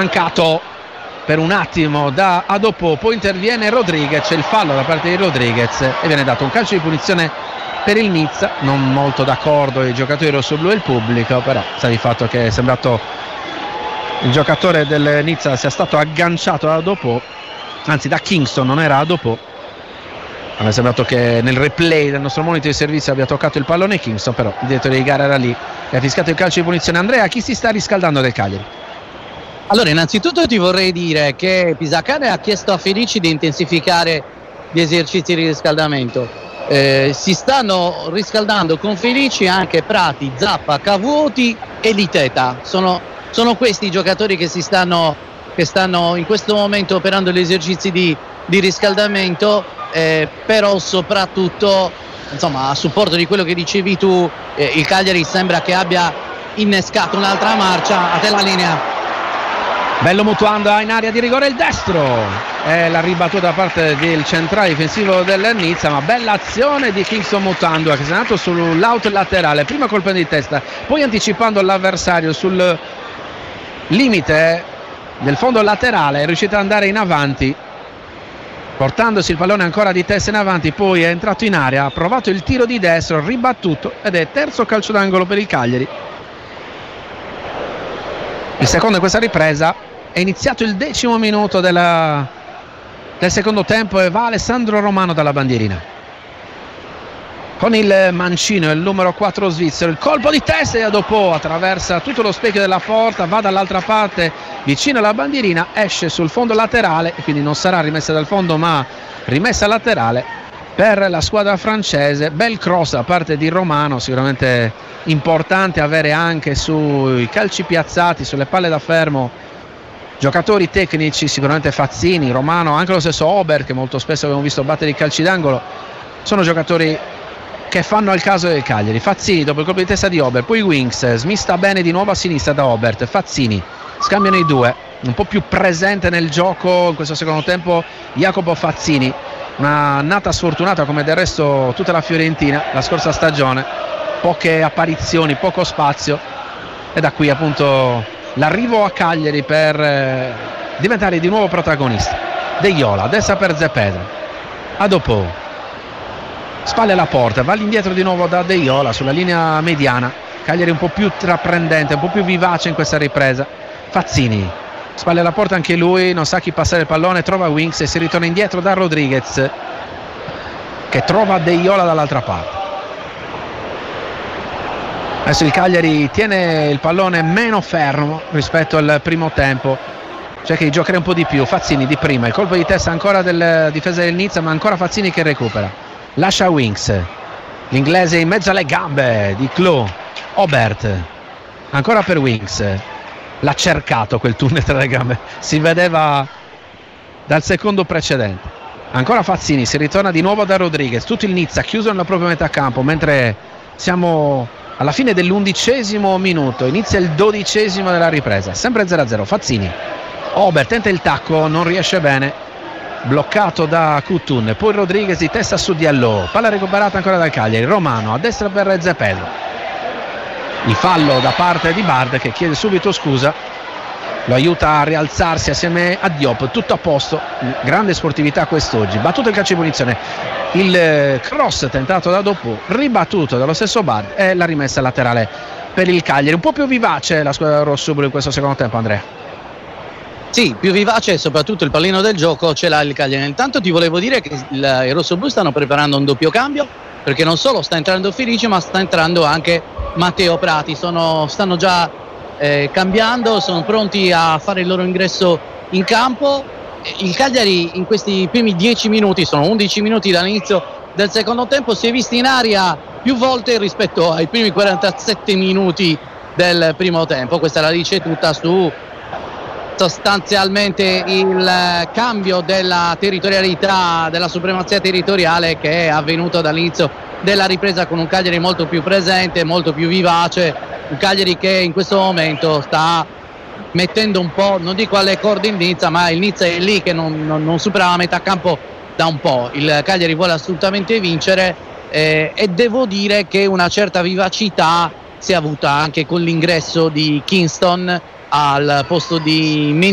mancato per un attimo da Adopò, poi interviene Rodriguez, c'è il fallo da parte di Rodriguez e viene dato un calcio di punizione per il Nizza. Non molto d'accordo i giocatori rossoblu e il pubblico, però sta di fatto che è sembrato il giocatore del Nizza sia stato agganciato da Adopò, anzi da Kingston, non era Adopò. Mi è sembrato che nel replay del nostro monitor di servizio abbia toccato il pallone Kingston, però il direttore di gara era lì e ha fischiato il calcio di punizione. Andrea, chi si sta riscaldando del Cagliari? Allora, innanzitutto ti vorrei dire che Pisacane ha chiesto a Felici di intensificare gli esercizi di riscaldamento. Si stanno riscaldando con Felici anche Prati, Zappa, Cavuoti e Liteta. Sono questi i giocatori che stanno in questo momento operando gli esercizi di riscaldamento, però soprattutto, insomma, a supporto di quello che dicevi tu, il Cagliari sembra che abbia innescato un'altra marcia. A te la linea. Bello Mutuanda in area di rigore, il destro, è la ribattuta da parte del centrale difensivo del Nizza, ma bella azione di Kingston Mutuanda che si è andato sull'out laterale, prima colpendo di testa, poi anticipando l'avversario sul limite del fondo laterale, è riuscito ad andare in avanti portandosi il pallone ancora di testa in avanti, poi è entrato in area, ha provato il tiro di destro, ribattuto ed è terzo calcio d'angolo per il Cagliari. Il secondo in questa ripresa. È iniziato il 10° minuto del secondo tempo e va Alessandro Romano dalla bandierina con il mancino, il numero 4 svizzero, il colpo di testa e dopo attraversa tutto lo specchio della porta, va dall'altra parte vicino alla bandierina, esce sul fondo laterale e quindi non sarà rimessa dal fondo ma rimessa laterale per la squadra francese. Bel cross da parte di Romano, sicuramente importante avere anche sui calci piazzati, sulle palle da fermo, giocatori tecnici, sicuramente Fazzini, Romano, anche lo stesso Ober che molto spesso abbiamo visto battere i calci d'angolo. Sono giocatori che fanno al caso del Cagliari. Fazzini dopo il colpo di testa di Ober, poi Winks, smista bene di nuovo a sinistra da Obert, Fazzini, scambiano i due, un po' più presente nel gioco in questo secondo tempo Jacopo Fazzini, una annata sfortunata come del resto tutta la Fiorentina la scorsa stagione, poche apparizioni, poco spazio, e da qui appunto l'arrivo a Cagliari per diventare di nuovo protagonista. De Iola, destra per Zepedro, Adopò, spalle alla porta, va all'indietro di nuovo da De Iola sulla linea mediana. Cagliari un po' più intraprendente, un po' più vivace in questa ripresa. Fazzini, spalle alla porta anche lui, non sa chi passare il pallone, trova Winks e si ritorna indietro da Rodriguez che trova De Iola dall'altra parte. Adesso il Cagliari tiene il pallone meno fermo rispetto al primo tempo, cioè che giocare un po' di più. Fazzini di prima, il colpo di testa ancora del difesa del Nizza, ma ancora Fazzini che recupera, lascia Winks, l'inglese in mezzo alle gambe di Clou. Obert ancora per Winks, l'ha cercato quel tunnel tra le gambe, si vedeva dal secondo precedente. Ancora Fazzini, si ritorna di nuovo da Rodriguez, tutto il Nizza chiuso nella propria metà campo, mentre siamo alla fine dell'11° minuto, inizia il 12° della ripresa, sempre 0-0. Fazzini, Ober tenta il tacco, non riesce bene, bloccato da Kutun, poi Rodriguez di testa su Diallo, palla recuperata ancora dal Cagliari, Romano a destra per Zepedro, il fallo da parte di Bard che chiede subito scusa, lo aiuta a rialzarsi assieme a Diop, tutto a posto, grande sportività quest'oggi. Battuto il calcio di punizione, il cross tentato da Dopo, ribattuto dallo stesso Bard e la rimessa laterale per il Cagliari. Un po' più vivace la squadra rossoblu in questo secondo tempo, Andrea. Sì, più vivace e soprattutto il pallino del gioco ce l'ha il Cagliari. Intanto ti volevo dire che i rossoblu stanno preparando un doppio cambio, perché non solo sta entrando Felice ma sta entrando anche Matteo Prati. Stanno già cambiando, sono pronti a fare il loro ingresso in campo. Il Cagliari in questi primi 10 minuti, sono 11 minuti dall'inizio del secondo tempo, si è visto in aria più volte rispetto ai primi 47 minuti del primo tempo. Questa la dice tutta su sostanzialmente il cambio della territorialità, della supremazia territoriale che è avvenuto dall'inizio della ripresa, con un Cagliari molto più presente, molto più vivace, un Cagliari che in questo momento sta mettendo un po', non dico alle corde il Nizza, ma il Nizza è lì che non supera la metà campo da un po'. Il Cagliari vuole assolutamente vincere e devo dire che una certa vivacità si è avuta anche con l'ingresso di Kingston al posto di